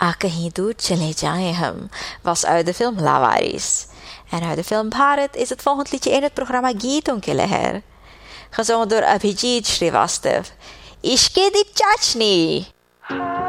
आ कहीं दूर चले जाएं हम was uit de film Lawaris. En uit de film Bharat is het volgend liedje in het programma Geeton Ke Leher, gezongen door Abhijit Srivastav. Ishke di Chachni.